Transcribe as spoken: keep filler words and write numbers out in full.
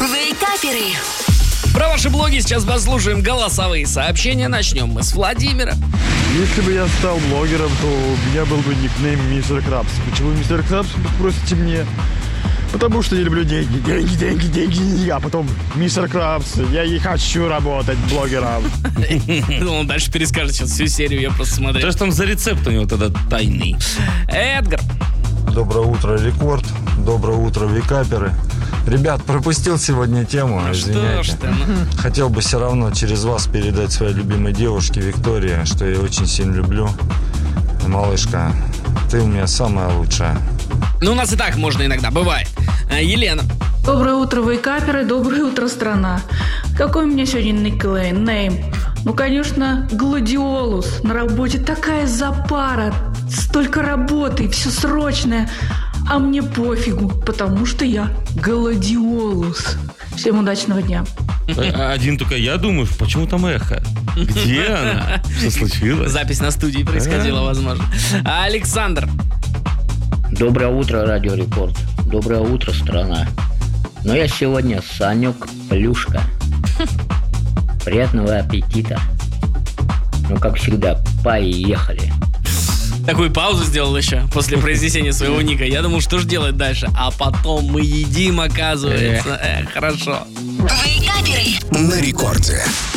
Вейкаперы. Про ваши блоги сейчас послушаем голосовые сообщения. Начнем мы с Владимира. Если бы я стал блогером, то у меня был бы никнейм Мистер Крабс. Почему Мистер Крабс, спросите мне? Потому что я люблю деньги, деньги, деньги, деньги. А потом Мистер Крабс, я не хочу работать блогером. Он дальше перескажет сейчас всю серию, я просто смотрел. Что ж там за рецепт у него тогда тайный? Эдгар. Доброе утро, Рекорд. Доброе утро, Вейкаперы. Ребят, пропустил сегодня тему, Ну извиняйте. что ж ты, ну. Хотел бы все равно через вас передать своей любимой девушке Виктории, что я очень сильно люблю. Малышка, ты у меня самая лучшая. Ну, у нас и так можно иногда, бывает. А, Елена. Доброе утро, вейкаперы, доброе утро, страна. Какой у меня сегодня никнейм? Нейм? Ну, конечно, Гладиолус. На работе такая запара, столько работы, все срочное. А мне пофигу, потому что я Гладиолус. Всем удачного дня. Один только я думаю, почему там эхо? Где она? Что случилось? Запись на студии происходила, возможно. А Александр. Доброе утро, Радио Рекорд. Доброе утро, страна. Но я сегодня Санек Плюшка. Приятного аппетита. Ну, как всегда, поехали. Такую паузу сделал еще после произнесения своего ника. Я думал, что же делать дальше. А потом мы едим, оказывается. Эх, хорошо. Вейкаперы. На рекорде.